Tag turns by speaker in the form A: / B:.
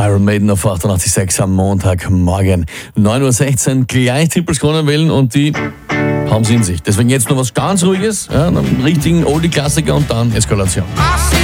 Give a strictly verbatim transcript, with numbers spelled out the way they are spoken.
A: Iron Maiden auf achtundachtzig Komma sechs am Montagmorgen. neun Uhr sechzehn, gleich Tippels gewonnen wählen und die haben sie in sich. Deswegen jetzt noch was ganz Ruhiges, ja, einen richtigen Oldie-Klassiker und dann Eskalation.